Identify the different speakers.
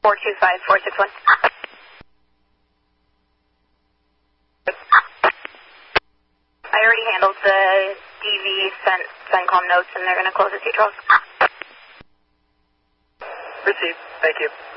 Speaker 1: 425461. I already handled the DV CENTCOM notes, and they're going to close at 212.
Speaker 2: Received. Thank you.